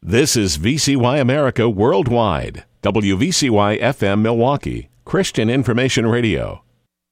This is VCY America Worldwide, WVCY FM Milwaukee, Christian Information Radio.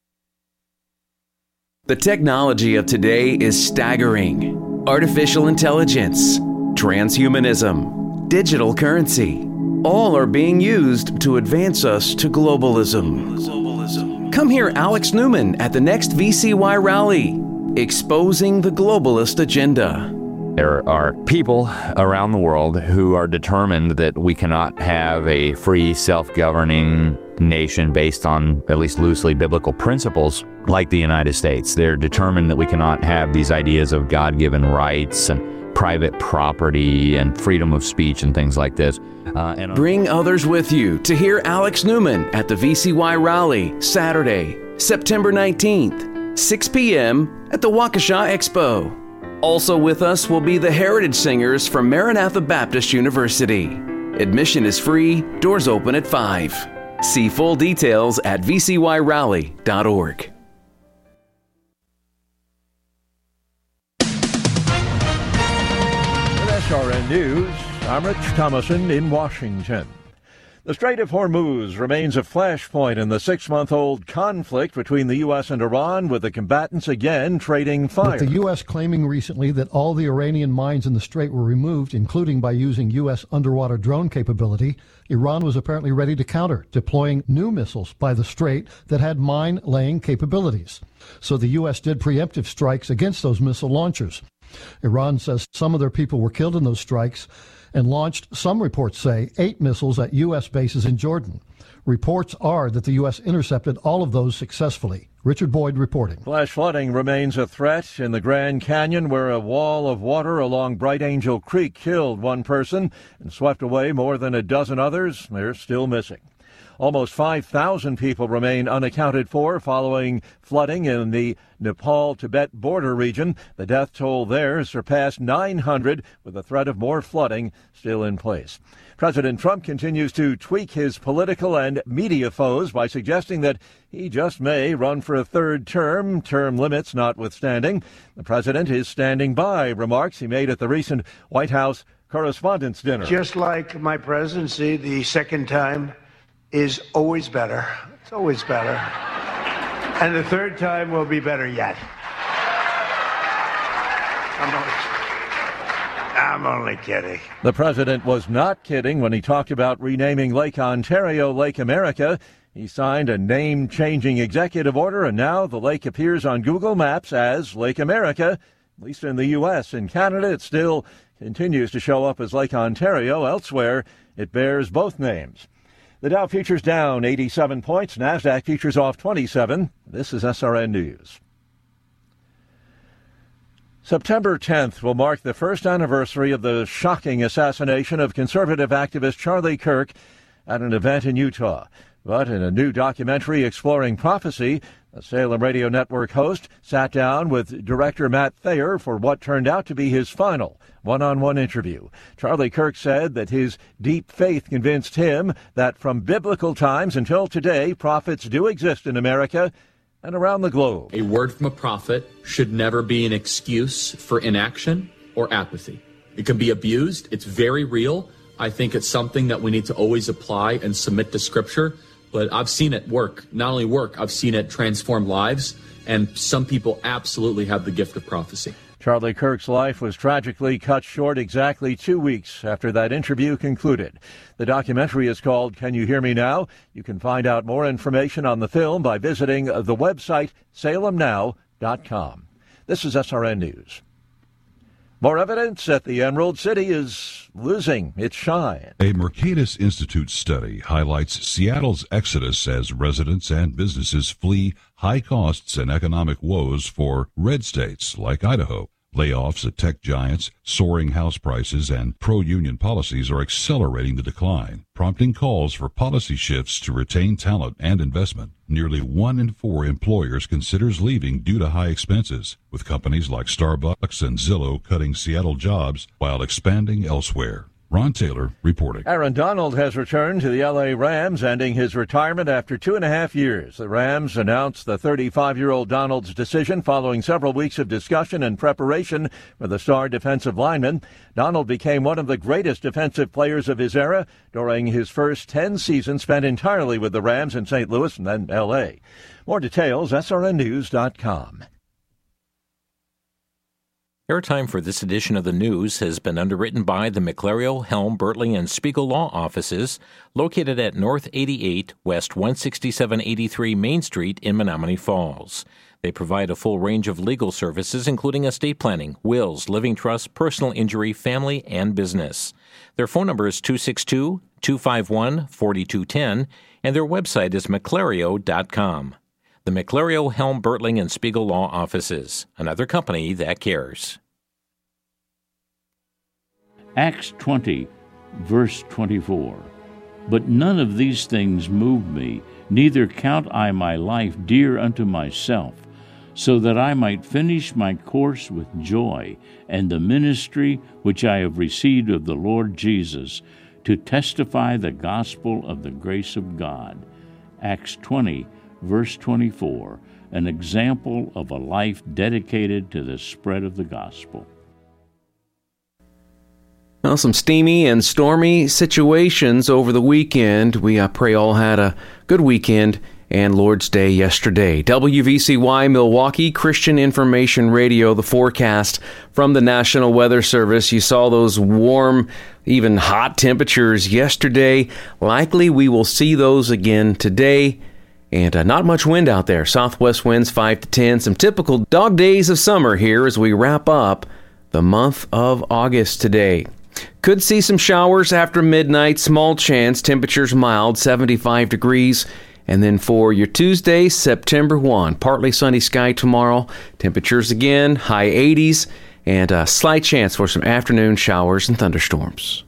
The technology of today is staggering. Artificial intelligence, transhumanism, digital currency, all are being used to advance us to globalism. Come hear Alex Newman at the next VCY rally, exposing the globalist agenda. There are people around the world who are determined that we cannot have a free, self-governing nation based on at least loosely biblical principles like the United States. They're determined that we cannot have these ideas of God-given rights and private property and freedom of speech and things like this. Bring others with you to hear Alex Newman at the VCY rally Saturday, September 19th, 6 p.m. at the Waukesha Expo. Also with us will be the Heritage Singers from Maranatha Baptist University. Admission is free, doors open at 5. See full details at vcyrally.org. With SRN News, I'm Rich Thomason in Washington. The Strait of Hormuz remains a flashpoint in the 6-month-old conflict between the U.S. and Iran, with the combatants again trading fire. With the U.S. claiming recently that all the Iranian mines in the strait were removed, including by using U.S. underwater drone capability, Iran was apparently ready to counter, deploying new missiles by the strait that had mine-laying capabilities. So the U.S. did preemptive strikes against those missile launchers. Iran says some of their people were killed in those strikes, and launched, some reports say, 8 missiles at U.S. bases in Jordan. Reports are that the U.S. intercepted all of those successfully. Richard Boyd reporting. Flash flooding remains a threat in the Grand Canyon, where a wall of water along Bright Angel Creek killed one person and swept away more than a dozen others. They're still missing. Almost 5,000 people remain unaccounted for following flooding in the Nepal-Tibet border region. The death toll there surpassed 900, with the threat of more flooding still in place. President Trump continues to tweak his political and media foes by suggesting that he just may run for a third term limits notwithstanding. The president is standing by remarks he made at the recent White House Correspondents' Dinner. Just like my presidency, the second time is always better. It's always better. And the third time will be better yet. I'm only kidding. The president was not kidding when he talked about renaming Lake Ontario Lake America. He signed a name-changing executive order, and now the lake appears on Google Maps as Lake America, at least in the U.S. In Canada, it still continues to show up as Lake Ontario. Elsewhere, it bears both names. The Dow futures down 87 points. NASDAQ futures off 27. This is SRN News. September 10th will mark the first anniversary of the shocking assassination of conservative activist Charlie Kirk at an event in Utah. But in a new documentary exploring prophecy, a Salem Radio Network host sat down with director Matt Thayer for what turned out to be his final one-on-one interview. Charlie Kirk said that his deep faith convinced him that from biblical times until today, prophets do exist in America and around the globe. A word from a prophet should never be an excuse for inaction or apathy. It can be abused. It's very real. I think it's something that we need to always apply and submit to Scripture. But I've seen it work. Not only work, I've seen it transform lives. And some people absolutely have the gift of prophecy. Charlie Kirk's life was tragically cut short exactly 2 weeks after that interview concluded. The documentary is called Can You Hear Me Now? You can find out more information on the film by visiting the website salemnow.com. This is SRN News. More evidence that the Emerald City is losing its shine. A Mercatus Institute study highlights Seattle's exodus as residents and businesses flee high costs and economic woes for red states like Idaho. Layoffs at tech giants, soaring house prices, and pro-union policies are accelerating the decline, prompting calls for policy shifts to retain talent and investment. Nearly 1 in 4 employers considers leaving due to high expenses, with companies like Starbucks and Zillow cutting Seattle jobs while expanding elsewhere. Ron Taylor reporting. Aaron Donald has returned to the L.A. Rams, ending his retirement after 2.5 years. The Rams announced the 35-year-old Donald's decision following several weeks of discussion and preparation for the star defensive lineman. Donald became one of the greatest defensive players of his era during his first 10 seasons spent entirely with the Rams in St. Louis and then L.A. More details, srnnews.com. Airtime for this edition of the news has been underwritten by the McLario, Helm, Bertley, and Spiegel Law Offices, located at North 88, West 16783 Main Street in Menomonee Falls. They provide a full range of legal services, including estate planning, wills, living trusts, personal injury, family, and business. Their phone number is 262-251-4210, and their website is mclario.com. The McLario, Helm, Bertling, and Spiegel Law Offices, another company that cares. Acts 20, verse 24. But none of these things move me, neither count I my life dear unto myself, so that I might finish my course with joy, and the ministry which I have received of the Lord Jesus, to testify the gospel of the grace of God. Acts 20, verse 24, an example of a life dedicated to the spread of the gospel. Well, some steamy and stormy situations over the weekend. We pray all had a good weekend and Lord's Day yesterday. WVCY Milwaukee Christian Information Radio, the forecast from the National Weather Service. You saw those warm, even hot temperatures yesterday. Likely we will see those again today. And not much wind out there. Southwest winds 5 to 10. Some typical dog days of summer here as we wrap up the month of August today. Could see some showers after midnight. Small chance. Temperatures mild, 75 degrees. And then for your Tuesday, September 1, partly sunny sky tomorrow. Temperatures again, high 80s. And a slight chance for some afternoon showers and thunderstorms.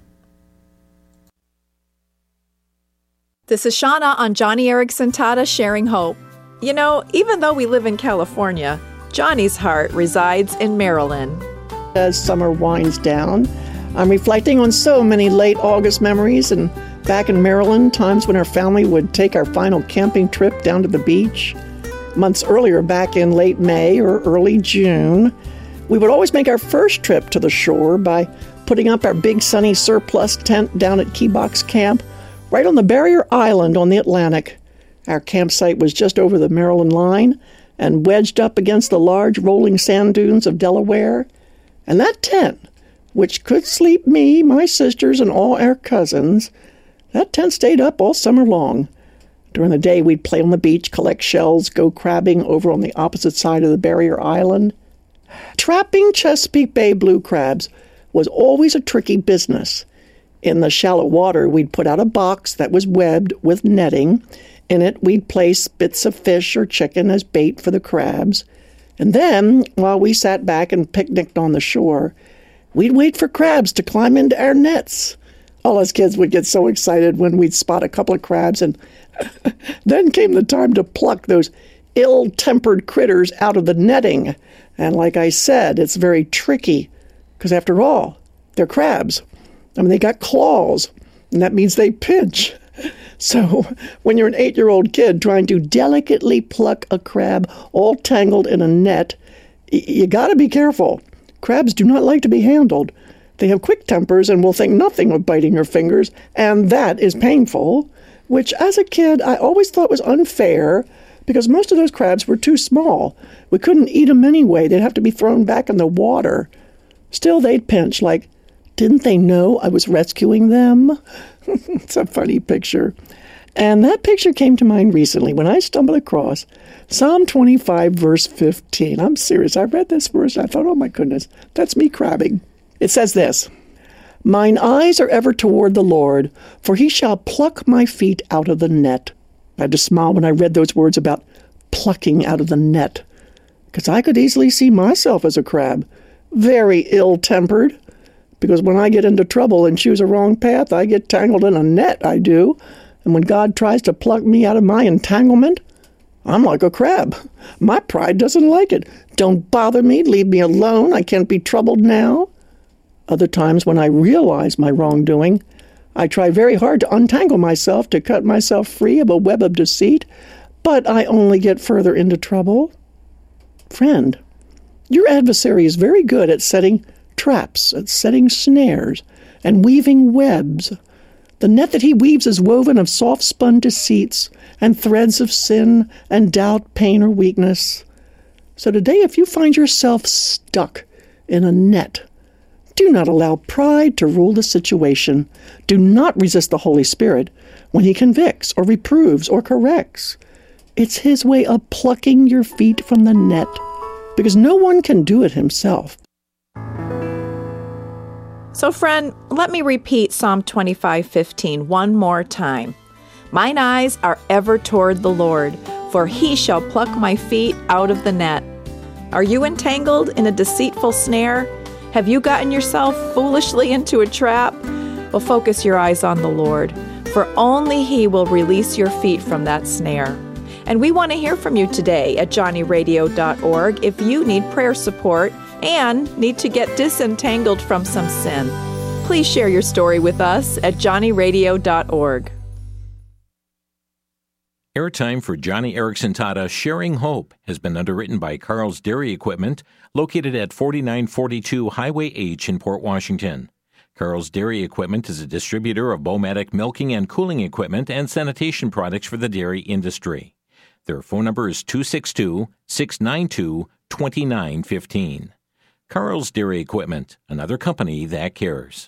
This is Shauna on Johnny Erickson Tata Sharing Hope. You know, even though we live in California, Johnny's heart resides in Maryland. As summer winds down, I'm reflecting on so many late August memories, and back in Maryland, times when our family would take our final camping trip down to the beach. Months earlier, back in late May or early June, we would always make our first trip to the shore by putting up our big sunny surplus tent down at Key Box Camp, right on the barrier island on the Atlantic. Our campsite was just over the Maryland line and wedged up against the large rolling sand dunes of Delaware. And that tent, which could sleep me, my sisters, and all our cousins, that tent stayed up all summer long. During the day, we'd play on the beach, collect shells, go crabbing over on the opposite side of the barrier island. Trapping Chesapeake Bay blue crabs was always a tricky business. In the shallow water, we'd put out a box that was webbed with netting. In it, we'd place bits of fish or chicken as bait for the crabs. And then, while we sat back and picnicked on the shore, we'd wait for crabs to climb into our nets. All us kids would get so excited when we'd spot a couple of crabs, and then came the time to pluck those ill-tempered critters out of the netting. And like I said, it's very tricky, because after all, they're crabs. I mean, they got claws, and that means they pinch. So when you're an 8-year-old kid trying to delicately pluck a crab all tangled in a net, you got to be careful. Crabs do not like to be handled. They have quick tempers and will think nothing of biting your fingers, and that is painful, which as a kid I always thought was unfair because most of those crabs were too small. We couldn't eat them anyway. They'd have to be thrown back in the water. Still, they'd pinch like, didn't they know I was rescuing them? It's a funny picture. And that picture came to mind recently when I stumbled across Psalm 25, verse 15. I'm serious. I read this verse and I thought, oh my goodness, that's me crabbing. It says this, "Mine eyes are ever toward the Lord, for he shall pluck my feet out of the net." I had to smile when I read those words about plucking out of the net, because I could easily see myself as a crab, very ill-tempered. Because when I get into trouble and choose a wrong path, I get tangled in a net, I do. And when God tries to pluck me out of my entanglement, I'm like a crab. My pride doesn't like it. Don't bother me, leave me alone, I can't be troubled now. Other times when I realize my wrongdoing, I try very hard to untangle myself, to cut myself free of a web of deceit, but I only get further into trouble. Friend, your adversary is very good at setting traps, at setting snares, and weaving webs. The net that he weaves is woven of soft-spun deceits and threads of sin and doubt, pain, or weakness. So today, if you find yourself stuck in a net, do not allow pride to rule the situation. Do not resist the Holy Spirit when he convicts or reproves or corrects. It's his way of plucking your feet from the net, because no one can do it himself. So, friend, let me repeat Psalm 25:15 one more time. Mine eyes are ever toward the Lord, for he shall pluck my feet out of the net. Are you entangled in a deceitful snare? Have you gotten yourself foolishly into a trap? Well, focus your eyes on the Lord, for only he will release your feet from that snare. And we want to hear from you today at johnnyradio.org if you need prayer support and need to get disentangled from some sin. Please share your story with us at johnnyradio.org. Airtime for Joni Eareckson Tada Sharing Hope has been underwritten by Carl's Dairy Equipment, located at 4942 Highway H in Port Washington. Carl's Dairy Equipment is a distributor of Bomatic milking and cooling equipment and sanitation products for the dairy industry. Their phone number is 262-692-2915. Carl's Dairy Equipment, another company that cares.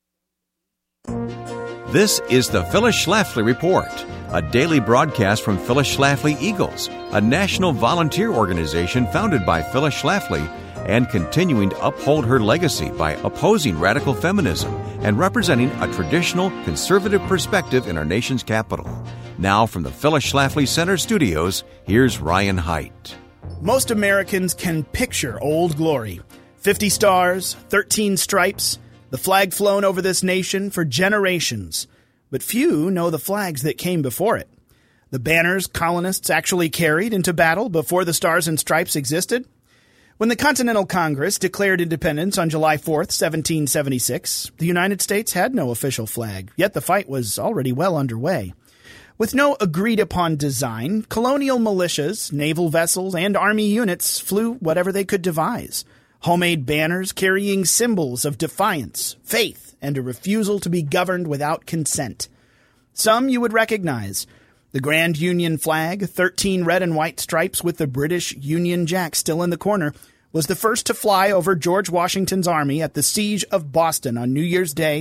This is the Phyllis Schlafly Report, a daily broadcast from Phyllis Schlafly Eagles, a national volunteer organization founded by Phyllis Schlafly and continuing to uphold her legacy by opposing radical feminism and representing a traditional conservative perspective in our nation's capital. Now from the Phyllis Schlafly Center studios, here's Ryan Haidt. Most Americans can picture Old Glory. 50 stars, 13 stripes, the flag flown over this nation for generations. But few know the flags that came before it. The banners colonists actually carried into battle before the Stars and Stripes existed. When the Continental Congress declared independence on July 4th, 1776, the United States had no official flag, yet the fight was already well underway. With no agreed-upon design, colonial militias, naval vessels, and army units flew whatever they could devise. Homemade banners carrying symbols of defiance, faith, and a refusal to be governed without consent. Some you would recognize. The Grand Union flag, 13 red and white stripes with the British Union Jack still in the corner, was the first to fly over George Washington's army at the Siege of Boston on New Year's Day,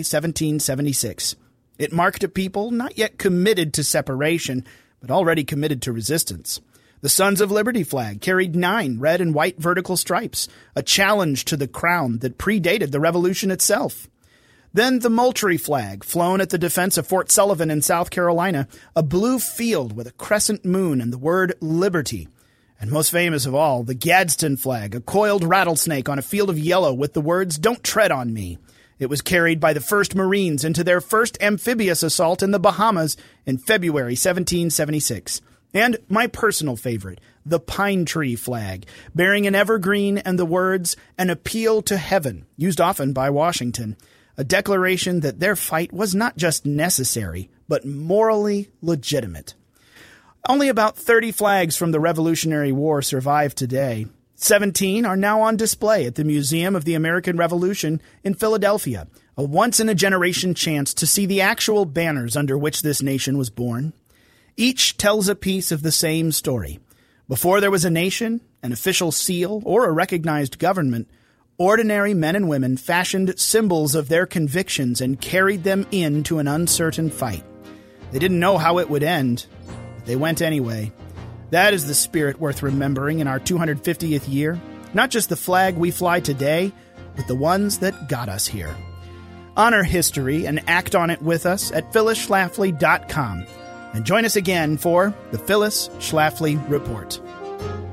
1776. It marked a people not yet committed to separation, but already committed to resistance. The Sons of Liberty flag carried 9 red and white vertical stripes, a challenge to the crown that predated the Revolution itself. Then the Moultrie flag, flown at the defense of Fort Sullivan in South Carolina, a blue field with a crescent moon and the word liberty. And most famous of all, the Gadsden flag, a coiled rattlesnake on a field of yellow with the words, "Don't tread on me." It was carried by the 1st Marines into their first amphibious assault in the Bahamas in February 1776. And my personal favorite, the Pine Tree flag, bearing an evergreen and the words, "An appeal to heaven," used often by Washington, a declaration that their fight was not just necessary, but morally legitimate. Only about 30 flags from the Revolutionary War survive today. 17 are now on display at the Museum of the American Revolution in Philadelphia, a once-in-a-generation chance to see the actual banners under which this nation was born. Each tells a piece of the same story. Before there was a nation, an official seal, or a recognized government, ordinary men and women fashioned symbols of their convictions and carried them into an uncertain fight. They didn't know how it would end, but they went anyway. That is the spirit worth remembering in our 250th year. Not just the flag we fly today, but the ones that got us here. Honor history and act on it with us at phyllisschlafly.com. And join us again for the Phyllis Schlafly Report.